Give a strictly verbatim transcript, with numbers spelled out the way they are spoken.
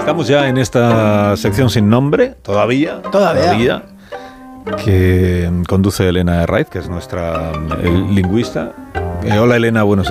Estamos ya en esta sección sin nombre, todavía, Todavía. todavía, que conduce Elena Herraiz, que es nuestra eh, lingüista. Eh, hola Elena, buenos días.